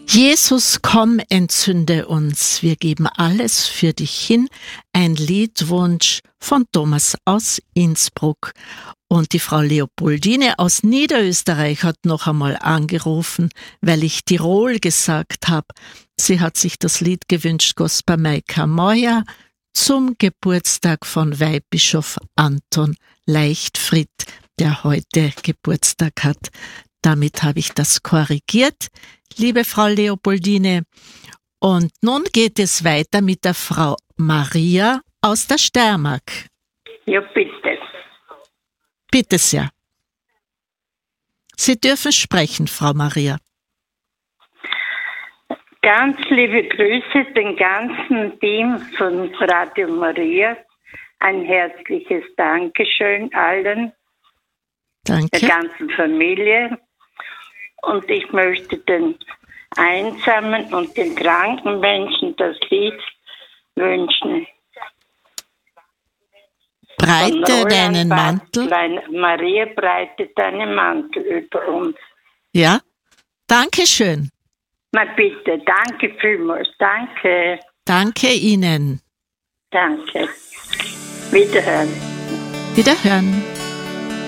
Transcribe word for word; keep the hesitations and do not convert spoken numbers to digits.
Jesus, komm, entzünde uns, wir geben alles für dich hin. Ein Liedwunsch von Thomas aus Innsbruck. Und die Frau Leopoldine aus Niederösterreich hat noch einmal angerufen, weil ich Tirol gesagt habe. Sie hat sich das Lied gewünscht, Gospa Maika Meuer, zum Geburtstag von Weihbischof Anton Leichtfried, der heute Geburtstag hat. Damit habe ich das korrigiert, liebe Frau Leopoldine. Und nun geht es weiter mit der Frau Maria aus der Steiermark. Ja, bitte. Bitte sehr. Sie dürfen sprechen, Frau Maria. Ganz liebe Grüße dem ganzen Team von Radio Maria. Ein herzliches Dankeschön allen, Danke. der ganzen Familie. Und ich möchte den einsamen und den kranken Menschen das Lied wünschen. Breite deinen Mantel. Maria, breite deinen Mantel über uns. Ja, danke schön. Na bitte, danke vielmals, danke. Danke Ihnen. Danke. Wiederhören. Wiederhören.